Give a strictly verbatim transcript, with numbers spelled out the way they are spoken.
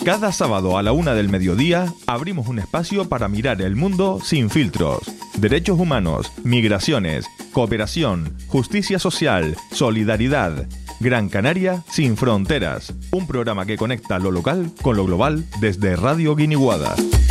Cada sábado a la una del mediodía abrimos un espacio para mirar el mundo sin filtros. Derechos humanos, migraciones, cooperación, justicia social, solidaridad. Gran Canaria sin fronteras. Un programa que conecta lo local con lo global desde Radio Guiniguada.